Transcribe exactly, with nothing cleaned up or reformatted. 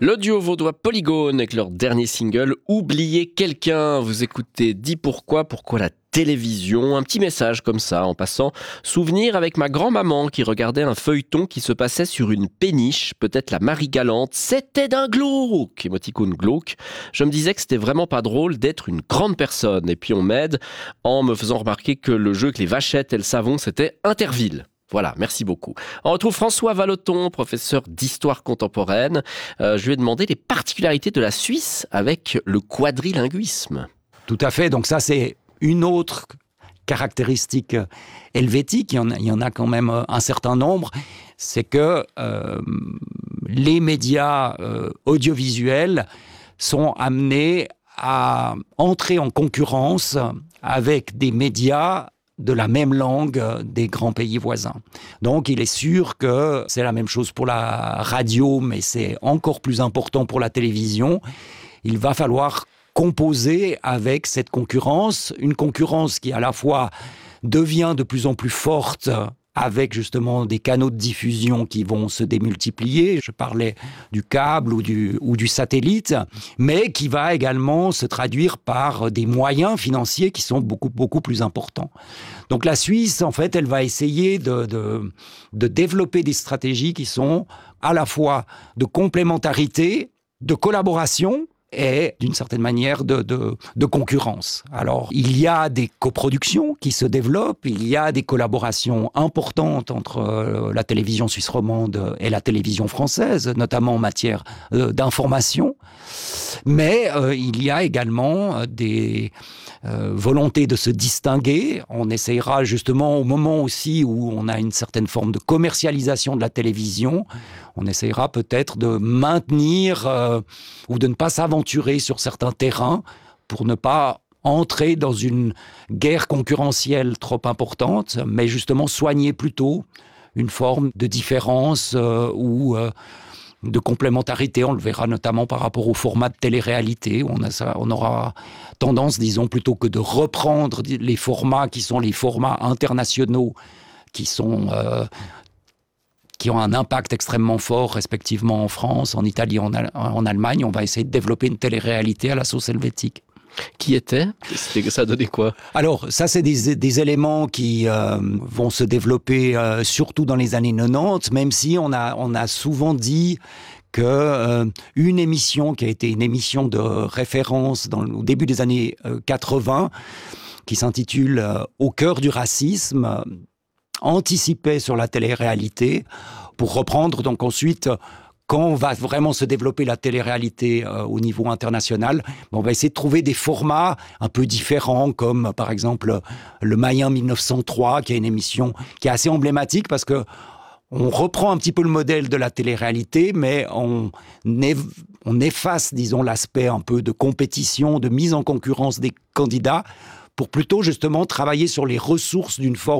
Le duo vaudois Polygone avec leur dernier single « Oublier quelqu'un ». Vous écoutez Dis pourquoi, pourquoi la télévision. Un petit message comme ça en passant. Souvenir avec ma grand-maman qui regardait un feuilleton qui se passait sur une péniche, peut-être la Marie Galante. C'était d'un glauque, émoticône glauque. Je me disais que c'était vraiment pas drôle d'être une grande personne. Et puis on m'aide en me faisant remarquer que le jeu avec les vachettes et le savon, c'était Interville. Voilà, merci beaucoup. On retrouve François Vallotton, professeur d'histoire contemporaine. Euh, je lui ai demandé les particularités de la Suisse avec le quadrilinguisme. Tout à fait, donc ça c'est une autre caractéristique helvétique, il y en a, il y en a quand même un certain nombre, c'est que euh, les médias euh, audiovisuels sont amenés à entrer en concurrence avec des médias de la même langue des grands pays voisins. Donc il est sûr que c'est la même chose pour la radio, mais c'est encore plus important pour la télévision. Il va falloir composer avec cette concurrence, une concurrence qui à la fois devient de plus en plus forte avec justement des canaux de diffusion qui vont se démultiplier. Je parlais du câble ou du, ou du satellite, mais qui va également se traduire par des moyens financiers qui sont beaucoup, beaucoup plus importants. Donc la Suisse, en fait, elle va essayer de, de, de développer des stratégies qui sont à la fois de complémentarité, de collaboration, et d'une certaine manière de, de, de concurrence. Alors, il y a des coproductions qui se développent, il y a des collaborations importantes entre euh, la télévision suisse romande et la télévision française, notamment en matière euh, d'information. Mais euh, il y a également euh, des euh, volontés de se distinguer. On essayera justement au moment aussi où on a une certaine forme de commercialisation de la télévision, on essayera peut-être de maintenir euh, ou de ne pas s'aventurer sur certains terrains pour ne pas entrer dans une guerre concurrentielle trop importante, mais justement soigner plutôt une forme de différence euh, ou euh, de complémentarité. On le verra notamment par rapport au format de télé-réalité. On, a, on aura tendance, disons, plutôt que de reprendre les formats qui sont les formats internationaux, qui sont... Euh, qui ont un impact extrêmement fort, respectivement en France, en Italie, en, Al- en Allemagne. On va essayer de développer une télé-réalité à la sauce helvétique. Qui était ? C'était, ça donnait quoi ? Alors, ça, c'est des, des éléments qui euh, vont se développer euh, surtout dans les années quatre-vingt-dix, même si on a, on a souvent dit que euh, une émission qui a été une émission de référence dans, au début des années euh, quatre-vingts, qui s'intitule euh, « Au cœur du racisme », anticipait sur la télé-réalité, pour reprendre donc ensuite, quand on va vraiment se développer la télé-réalité euh, au niveau international, on va essayer de trouver des formats un peu différents, comme par exemple le Mayen mille neuf cent trois, qui est une émission qui est assez emblématique parce que on reprend un petit peu le modèle de la télé-réalité, mais on, eff- on efface, disons, l'aspect un peu de compétition, de mise en concurrence des candidats, pour plutôt justement travailler sur les ressources d'une forme